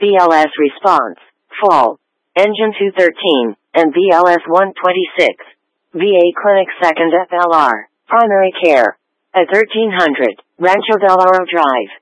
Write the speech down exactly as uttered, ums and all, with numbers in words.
B L S response, fall, engine two thirteen, and B L S one twenty-six. V A Clinic second F L R, primary care, at thirteen hundred, Rancho Del Oro Drive.